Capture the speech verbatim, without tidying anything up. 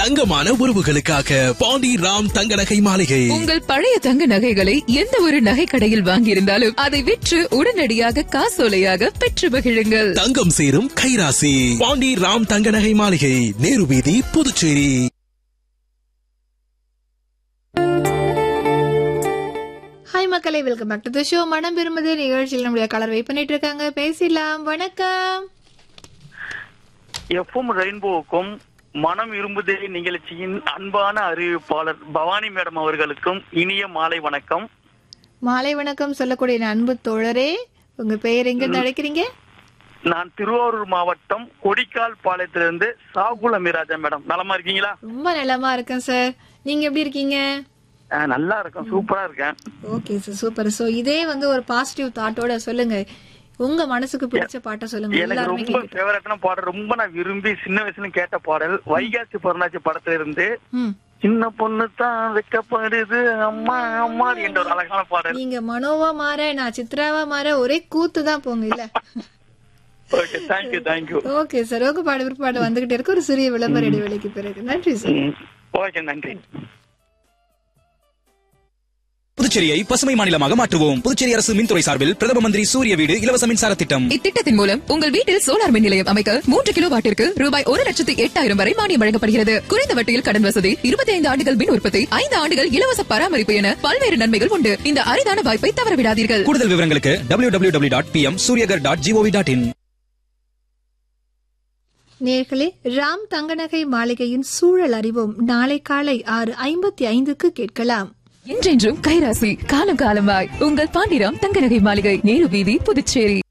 தங்கமான உறவுகளுக்காக பாண்டி ராம் தங்க நகை மாளிகை. உங்கள் பழைய தங்க நகைகளை எந்த ஒரு நகை கடையில் வாங்கியிருந்தாலும் அதை விற்று உடனடியாக காசோலையாக பெற்று மகிழுங்கள். தங்கம் சேரும் கைராசி பாண்டி ராம் தங்க நகை மாளிகை, நேரு வீதி, புதுச்சேரி. ஹாய் மக்களே, welcome back to the show. மனம் விரும்புதே நிகழ்ச்சியில் நம்முடைய கலர் வெயிட் பண்ணிட்டு இருக்காங்க. பேசலாம். வணக்கம். எஃப்எம் ரெயின்போவுக்கும் மனம் விரும்புதே நிகழ்ச்சியின் அன்பான அறிவிப்பாளர் பவானி மேடம் அவர்களுக்கும் இனிய மாலை வணக்கம். மாலை வணக்கம் சொல்லக்கூடிய அன்பு தோழரே, உங்க பெயர் எங்க அழைக்கிறீங்க? நான் திருவாரூர் மாவட்டம் கொடிக்கால் பாளையத்திலிருந்து சாகுல் அமிராஜா. மேடம் நலமா இருக்கீங்களா? ரொம்ப நலமா இருக்கேன் சார். நீங்க எப்படி இருக்கீங்க? நல்லா இருக்கேன், சூப்பரா இருக்கேன். Okay sir, super. சோ இதே வந்து ஒரு பாசிட்டிவ் தாட்டோட சொல்லுங்க, உங்க மனசுக்கு பிடிச்ச பாட்டை சொல்லுங்க. எனக்கு ரொம்ப ஃபேவரட்டான பாடல், ரொம்ப நான் விரும்பி சின்ன வயசுல கேட்ட பாடல் வைகாசி பிறந்தாச்சி படத்துல இருந்து சின்ன பொண்ணு தான் வைக்கப்படுது அம்மா அம்மா என்ற ஒரு அழகான பாடல். நீங்க மனோவா மாற, நான் சித்ராவா மாற, ஒரே கூத்து தான் போங்க இல்ல. Okay, thank you thank you. Okay sir, உங்க பாடு விருப்பாடு வந்துகிட்டே இருக்கு. ஒரு சிறிய விளம்பர இடைவெளிக்கு பிறகு. நன்றி சார். ஓகே, நன்றி. புதுச்சேரியை பசுமை மாநிலமாக மாற்றுவோம். புதுச்சேரி அரசு மின்துறை சார்பில் பிரதம மந்திரி சூரிய வீடு இலவச மின்சார திட்டம். இத்திட்டத்தின் மூலம் உங்கள் வீட்டில் சோலார் மின் நிலையம் அமைக்க மூன்று கிலோ வாட்டிற்கு ரூபாய் ஒரு லட்சத்தி எட்டாயிரம் வரை மானியம் வழங்கப்படுகிறது. குறைந்த வட்டியில் கடன் வசதி, இருபத்தி ஐந்து ஆண்டுகள் மின் உற்பத்தி, ஐந்து ஆண்டுகள் இலவச பராமரிப்பு என பல்வேறு நன்மைகள் உண்டு. இந்த அரிதான வாய்ப்பை தவறவிடாதீர்கள். கூடுதல் விவரங்களுக்கு W W W dot B M Surya Ghar dot gov dot in. நேர்களே, ராம் தங்கநகை மாளிகையின் சூழல் அறிவோம் நாளை காலை ஆறு ஐம்பத்தி ஐந்துக்கு கேட்கலாம். என்றென்றும் கைராசி, காலம் காலமாய் உங்கள் பாண்டிராம் தங்க நகை மாளிகை, நேரு வீதி, புதுச்சேரி.